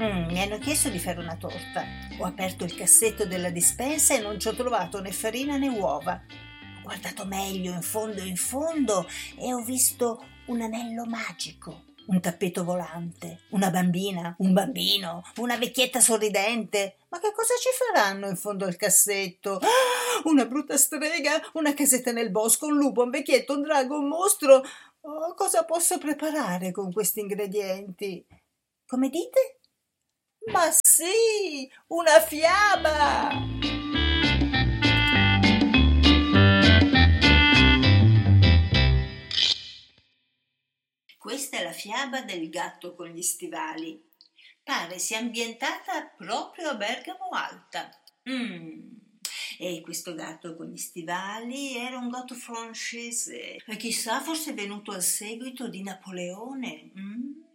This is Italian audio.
Mi hanno chiesto di fare una torta. Ho aperto il cassetto della dispensa e non ci ho trovato né farina né uova. Ho guardato meglio in fondo e ho visto un anello magico, un tappeto volante, una bambina, un bambino, una vecchietta sorridente. Ma che cosa ci faranno in fondo al cassetto? Ah, una brutta strega, una casetta nel bosco, un lupo, un vecchietto, un drago, un mostro. Oh, cosa posso preparare con questi ingredienti? Come dite? Ma sì, una fiaba! Questa è la fiaba del gatto con gli stivali. Pare sia ambientata proprio a Bergamo Alta. E questo gatto con gli stivali era un gatto francese. E chissà, forse è venuto al seguito di Napoleone.